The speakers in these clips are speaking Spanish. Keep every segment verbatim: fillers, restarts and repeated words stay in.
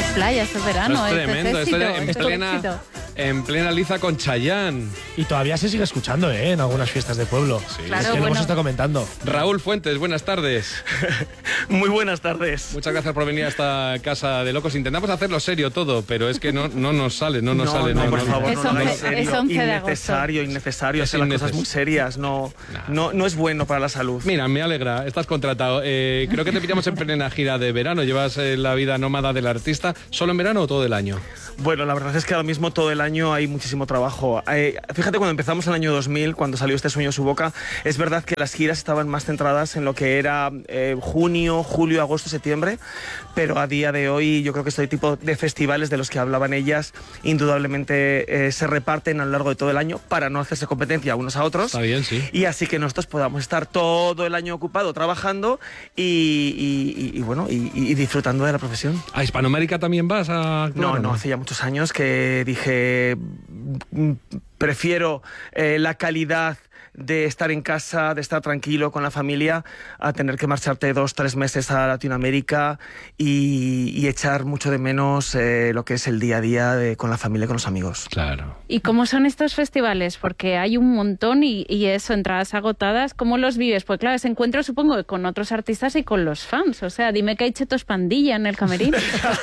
playa este verano. Es tremendo, este es éxito, en, este plena, éxito. en plena liza con Chayanne. Y todavía se sigue escuchando, ¿eh? En algunas fiestas de pueblo. Sí. Claro, es que bueno. lo hemos estado comentando. Raúl Fuentes, buenas tardes. Muy buenas tardes. Muchas gracias por venir a esta casa de locos. Intentamos hacerlo serio todo, pero es que no, no nos sale, no nos no, sale. no, No, por no, favor, Es no lo hagáis once- serio. es once de agosto. Innecesario, innecesario Es hacer las cosas inneces- muy serias. No, no, no es bueno para la salud. Mira, me alegra, estás contratado. Eh, creo que te pillamos en plena gira de verano. Llevas eh, la vida nómada del artista. ¿Solo en verano o todo el año? Bueno, la verdad es que ahora mismo todo el año hay muchísimo trabajo. Eh, fíjate, cuando empezamos en el año dos mil, cuando salió Este sueño en su boca, es verdad que las giras estaban más centradas en lo que era eh, junio, julio, agosto, septiembre, pero a día de hoy yo creo que este tipo de festivales de los que hablaban ellas indudablemente eh, se reparten a lo largo de todo el año para no hacerse competencia unos a otros. Está bien, sí. Y así que nosotros podamos estar todo el año ocupado trabajando y, y- y- y, bueno, y, y disfrutando de la profesión. ¿A Hispanoamérica también vas a actuar, No, o no, hace ya muchos años que dije, mm, prefiero eh, la calidad de estar en casa, de estar tranquilo con la familia, a tener que marcharte dos, tres meses a Latinoamérica y, y echar mucho de menos eh, lo que es el día a día de, con la familia y con los amigos. Claro. ¿Y cómo son estos festivales? Porque hay un montón y, y eso, entradas agotadas. ¿Cómo los vives? Pues claro, ese encuentro supongo que con otros artistas y con los fans. O sea, dime que hay Chetos Pandilla en el camerino.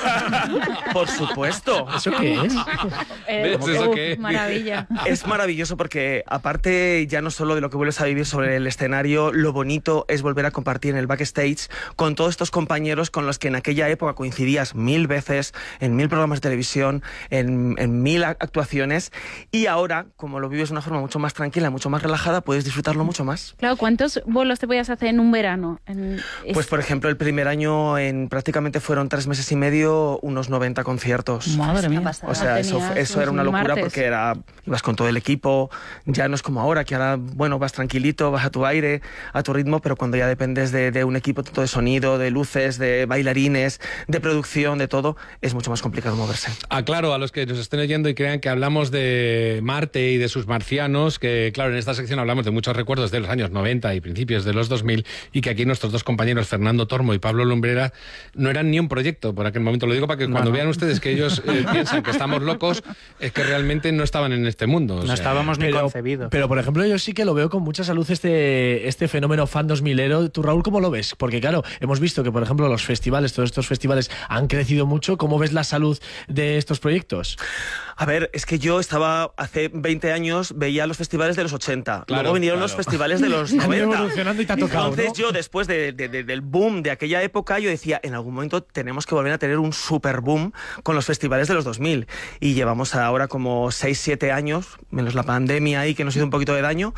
Por supuesto. ¿Eso qué es? Eh, ¿Ves eso uf, qué? maravilla. Es maravilloso porque aparte ya no solo de lo que vuelves a vivir sobre el escenario, lo bonito es volver a compartir en el backstage con todos estos compañeros con los que en aquella época coincidías mil veces, en mil programas de televisión, en, en mil actuaciones, y ahora, como lo vives de una forma mucho más tranquila, mucho más relajada, puedes disfrutarlo mucho más. Claro, ¿cuántos bolos te podías hacer en un verano? En- Pues es- por ejemplo, el primer año en prácticamente fueron tres meses y medio, unos noventa conciertos. Madre mía. O sea, eso, Tenías eso era una un locura martes. porque era, ibas con todo el equipo, ya no es como ahora, que ahora, bueno, vas tranquilito, vas a tu aire, a tu ritmo, pero cuando ya dependes de, de un equipo tanto de sonido, de luces, de bailarines, de producción, de todo, es mucho más complicado moverse. Aclaro a los que nos estén oyendo y crean que hablamos de Marte y de sus marcianos, que claro, en esta sección hablamos de muchos recuerdos de los años noventa y principios de los dos mil, y que aquí nuestros dos compañeros, Fernando Tormo y Pablo Lumbrera, no eran ni un proyecto por aquel momento. Lo digo para que No, cuando no. vean ustedes que ellos eh, piensan que estamos locos, es que realmente no estaban en este mundo. o No sea, estábamos ni Pero, concebidos. pero, por ejemplo, yo sí que lo veo con mucha salud este, este fenómeno fan dos milero. ¿Tú, Raúl, cómo lo ves? Porque, claro, hemos visto que, por ejemplo, los festivales, todos estos festivales han crecido mucho. ¿Cómo ves la salud de estos proyectos? A ver, es que yo estaba hace veinte años, veía los festivales de los ochenta, Claro, luego vinieron claro. los festivales de los Han ido noventa. evolucionando y te ha tocado, Entonces ¿no? yo, después de, de- de- del boom de aquella época, yo decía, en algún momento tenemos que volver a tener un super boom con los festivales de los dos mil. Y llevamos ahora como seis, siete años, menos la pandemia ahí que nos hizo un poquito de daño,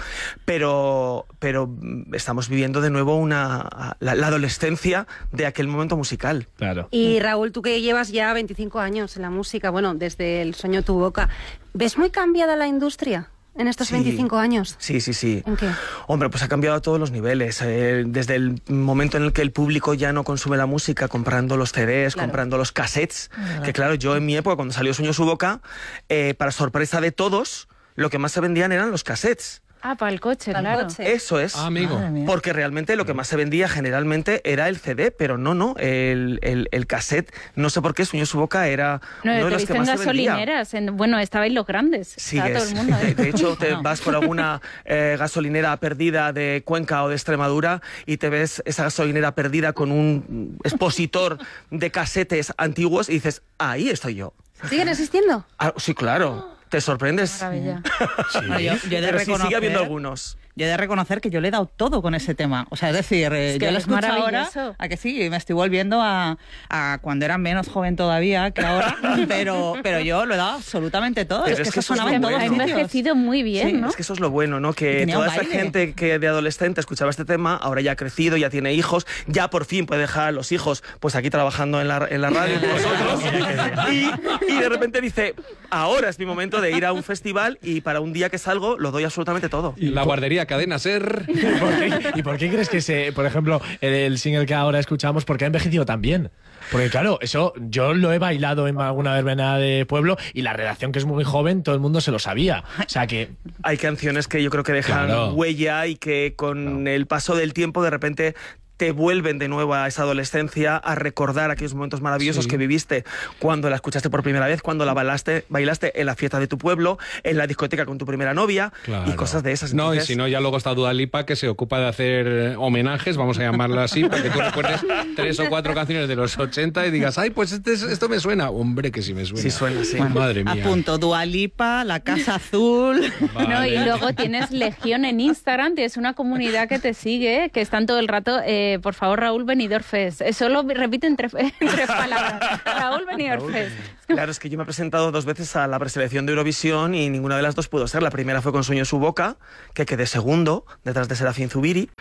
pero, pero mm, estamos viviendo de nuevo una, la, la adolescencia de aquel momento musical. Claro. Y Raúl, tú que llevas ya veinticinco años en la música, bueno, desde El sueño tu boca, ¿ves muy cambiada la industria en estos Sí. veinticinco años? Sí, sí, sí. ¿En qué? Hombre, pues ha cambiado a todos los niveles. Eh, desde el momento en el que el público ya no consume la música comprando los C Ds, Claro. comprando los cassettes, que claro, yo en mi época, cuando salió Sueño su boca, eh, para sorpresa de todos, lo que más se vendían eran los cassettes. Ah, para el coche, Para el claro. coche. Eso es. Ah, amigo. Madre mía. Porque realmente lo que más se vendía generalmente era el C D, pero no, no, el, el, el cassette, no sé por qué, Sueño su boca era No, uno de te los viste que en más se vendía. gasolineras. En, bueno, estabais los grandes. Sí, Estaba todo es. el mundo ahí. De, de hecho, te vas por alguna eh, gasolinera perdida de Cuenca o de Extremadura y te ves esa gasolinera perdida con un expositor de casetes antiguos y dices, ahí estoy yo. ¿Siguen existiendo? Ah, sí, claro. Te sorprendes. Maravilla. Bueno, yo, yo he de Pero sí, sigue habiendo reconocer- algunos. Yo he de reconocer que yo le he dado todo con ese tema. O sea, es decir, eh, Es que yo lo es escucho ahora, maravilloso. a que sí, me estoy volviendo a, a cuando era menos joven todavía que ahora, pero, pero yo lo he dado absolutamente todo. Pero Es que, es que eso eso es sonaba lo en bueno. todos Ha sitios. envejecido muy bien, Sí, ¿no? Es que eso es lo bueno, ¿no? Y Que tenía toda un esa baile. gente que de adolescente escuchaba este tema, ahora ya ha crecido, ya tiene hijos, ya por fin puede dejar a los hijos pues aquí trabajando en la, en la radio con vosotros. Y, y de repente dice, ahora es mi momento de ir a un festival y para un día que salgo lo doy absolutamente todo. Y la guardería Cadena Ser. ¿Y por qué, y por qué crees que, se, por ejemplo, el, el single que ahora escuchamos, por qué ha envejecido tan bien? Porque claro, eso yo lo he bailado en alguna verbena de pueblo y la redacción, que es muy joven, todo el mundo se lo sabía. O sea que... Hay canciones que yo creo que dejan Claro. huella y que con el paso del tiempo de repente te vuelven de nuevo a esa adolescencia, a recordar aquellos momentos maravillosos Sí. que viviste cuando la escuchaste por primera vez, cuando la bailaste, bailaste en la fiesta de tu pueblo, en la discoteca con tu primera novia Claro. y cosas de esas. No, y Entonces, si no, ya luego está Dua Lipa, que se ocupa de hacer eh, homenajes, vamos a llamarla así, para que tú recuerdes tres o cuatro canciones de los ochenta y digas, ay, pues este, es- esto me suena. Hombre, que sí me suena. Sí suena, sí. Madre mía. Apunto, Dua Lipa, La Casa Azul. No, Vale. y luego tienes Legión en Instagram, tienes una comunidad que te sigue, que están todo el rato, eh, por favor, Raúl Benidorm Fest. Eh, Solo repiten tres, tres palabras. Raúl Benidorm Fest. Claro, es que yo me he presentado dos veces a la preselección de Eurovisión y ninguna de las dos pudo ser. La primera fue con Sueño en su boca, que quedé segundo, detrás de Serafín Zubiri.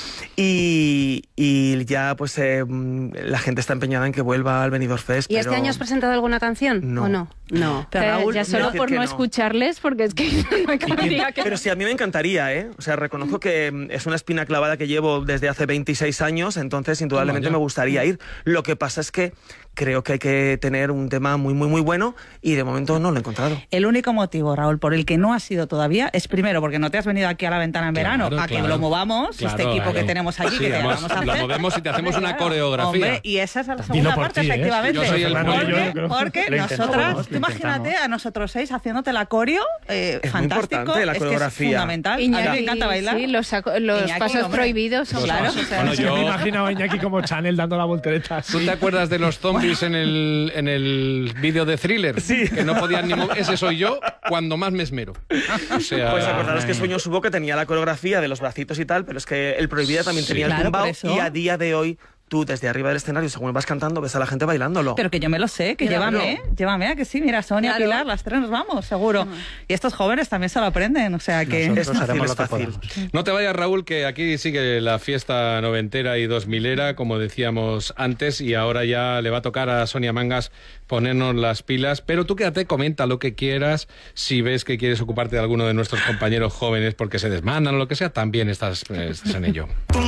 Y, y ya pues eh, mm, la gente está empeñada en que vuelva al Benidorm Fest. ¿Y este pero- año has presentado alguna canción? No. ¿O no? No. Pero Eh, Raúl, ya solo decir por que no, no. escucharles, porque es que no me encantaría que... Pero sí, a mí me encantaría, ¿eh? O sea, reconozco que mm, es una espina clavada que llevo desde hace veintiséis años, entonces indudablemente Toma ya. me gustaría ir. Lo que pasa es que creo que hay que tener un tema muy, muy, muy bueno y de momento no lo he encontrado. El único motivo, Raúl, por el que no has sido todavía es primero porque no te has venido aquí a la ventana en verano Claro, a que claro. lo movamos, Claro, este equipo claro. que tenemos allí, Sí, que te además, vamos a lo hacer. movemos y te hacemos una Claro. coreografía. Hombre, y esa es la Dilo segunda por parte, ti, ¿eh? efectivamente. Yo soy el Fernando, poli. yo Porque, creo- porque lo nosotras, intentamos, tú lo imagínate intentamos. a nosotros seis haciéndote la coreo, eh, Es muy fantástico, importante la es que es coreografía. fundamental. A mí me encanta bailar. Sí, los, saco- los Iñaki, pasos hombre. prohibidos son Claro. pasos, o sea, Bueno, Es que yo- me imagino a Iñaki como Chanel dando la voltereta. ¿Tú te acuerdas de los zombies en el, en el vídeo de Thriller? Sí. Que no podían ni mover. Ese soy yo cuando más me esmero. O sea, Pues acordaros que Sueño en su boca tenía la coreografía de los bracitos y tal, pero es que el Prohibida también Sí. tenía el Claro, tumbao por eso. y a día de hoy tú desde arriba del escenario, según vas cantando, ves a la gente bailándolo. Pero que yo me lo sé, que Claro. llévame, llévame a que sí, mira, Sonia, Claro. Pilar, las tres nos vamos, seguro. Y estos jóvenes también se lo aprenden, o sea que... es fácil, es fácil. no te vayas, Raúl, que aquí sigue la fiesta noventera y dos milera, como decíamos antes, y ahora ya le va a tocar a Sonia Mangas ponernos las pilas. Pero tú quédate, comenta lo que quieras. Si ves que quieres ocuparte de alguno de nuestros compañeros jóvenes porque se desmandan o lo que sea, también estás, estás en ello.